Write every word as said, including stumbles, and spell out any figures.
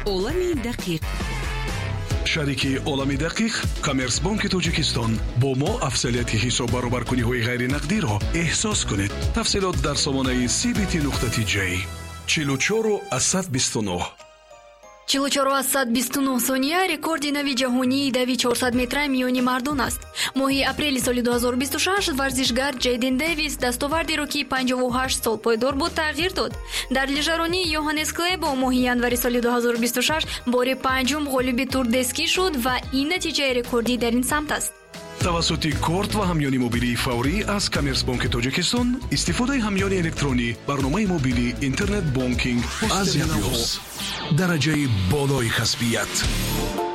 عالم دقیق. شریکی عالم دقیق کامرس بانک تاجیکستان با ما افضلیت حساب برابر کنی های غیر نقدی را احساس کنید. تفصیلات در سامانه سی بی تی نقطه تی جی. چهل و چهار از صد و بیست و نه. چهل و چهار از صد و بیست و نه ثانیه رکورد نوی جهانی دوی چهارصد متر میانی مردان است. ماه اپریل سال دو هزار و بیست و شش ورزشگر جیدن دیویس دستاوردی را که پنجاه و هشت سال پایدار بود تغییر داد. در لیژرانی یوهانس کلبو ماه ینوری سال دو هزار و بیست و شش بار پنجم غالب تور دسکی شد و این نتیجه رکوردی در این سمت است. توسط کارت و همیانی موبیلی فوری از کامرس بانک تاجیکستان استفاده همیانی الکترونی برنامه موبیلی اینترنت بانکینگ از یابی درجه بالای کسبیت.